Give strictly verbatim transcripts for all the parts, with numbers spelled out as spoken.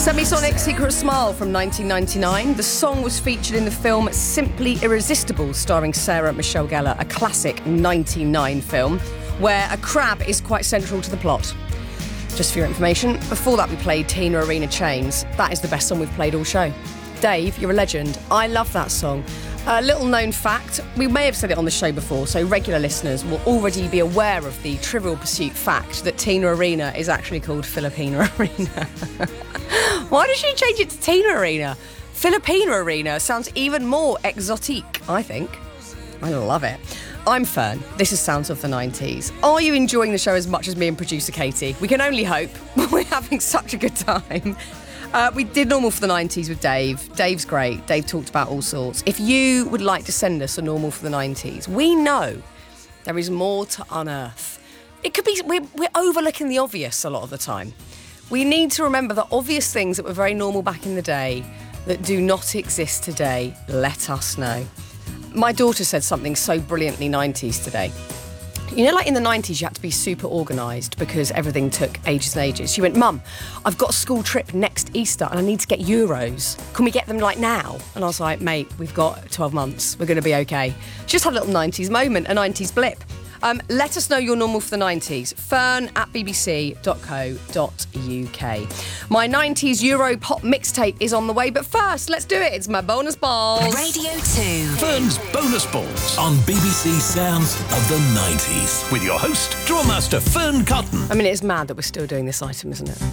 Semisonic Secret Smile from nineteen ninety-nine. The song was featured in the film Simply Irresistible, starring Sarah Michelle Gellar, a classic ninety-nine film where a crab is quite central to the plot. Just for your information, before that we played Tina Arena Chains. That is the best song we've played all show. Dave, you're a legend. I love that song. A little known fact, we may have said it on the show before, so regular listeners will already be aware of the Trivial Pursuit fact that Tina Arena is actually called Filipina Arena. Why did she change it to Tina Arena? Filipina Arena sounds even more exotique, I think. I love it. I'm Fern. This is Sounds of the nineties. Are you enjoying the show as much as me and producer Katie? We can only hope. We're having such a good time. Uh, we did Normal for the nineties with Dave. Dave's great. Dave talked about all sorts. If you would like to send us a Normal for the nineties, we know there is more to unearth. It could be, we're, we're overlooking the obvious a lot of the time. We need to remember that obvious things that were very normal back in the day that do not exist today. Let us know. My daughter said something so brilliantly nineties today. You know, like in the nineties, you had to be super organised because everything took ages and ages. She went, Mum, I've got a school trip next Easter and I need to get euros. Can we get them, like, now? And I was like, mate, we've got twelve months. We're going to be OK. She just had a little nineties moment, a nineties blip. Um, let us know your normal for the nineties. Fern at b b c dot co dot u k. My nineties Euro pop mixtape is on the way, but first, let's do it. It's my bonus balls. Radio two. Fern's Bonus Balls on B B C Sounds of the nineties. With your host, Drawmaster Fern Cotton. I mean, it's mad that we're still doing this item, isn't it?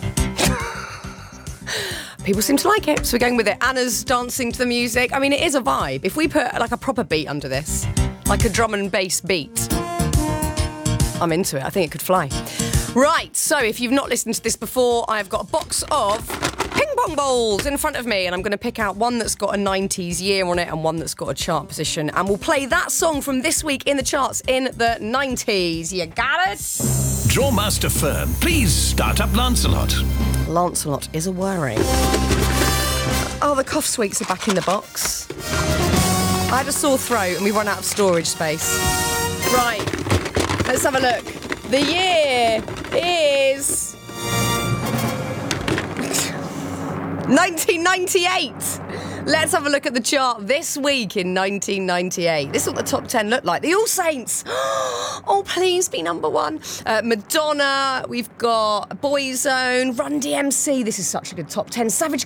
People seem to like it, so we're going with it. Anna's dancing to the music. I mean, it is a vibe. If we put, like, a proper beat under this, like a drum and bass beat, I'm into it. I think it could fly. Right, so if you've not listened to this before, I've got a box of ping pong balls in front of me, and I'm going to pick out one that's got a nineties year on it and one that's got a chart position, and we'll play that song from this week in the charts in the nineties. You got it? Drawmaster Fern, please start up Lancelot. Lancelot is a worry. Oh, the cough sweets are back in the box. I had a sore throat and we run out of storage space. Right. Let's have a look. The year is nineteen ninety-eight. Let's have a look at the chart this week in nineteen ninety-eight. This is what the top ten look like. The All Saints. Oh, please be number one. Uh, Madonna. We've got Boyzone, Run D M C. This is such a good top ten. Savage